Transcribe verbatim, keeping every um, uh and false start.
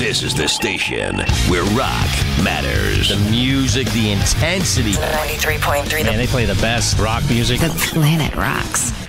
This is the station where rock matters. The music, the intensity. ninety-three point three. Man, they play the best rock music. The planet rocks.